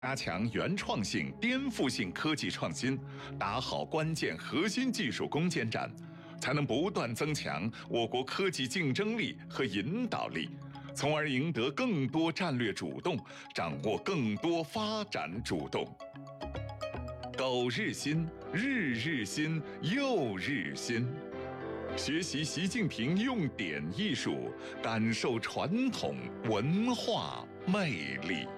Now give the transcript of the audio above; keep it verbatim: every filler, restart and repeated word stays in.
加强原创性、颠覆性科技创新，打好关键核心技术攻坚战，才能不断增强我国科技竞争力和引导力，从而赢得更多战略主动，掌握更多发展主动。苟日新，日日新，又日新。学习习近平用典艺术，感受传统文化魅力。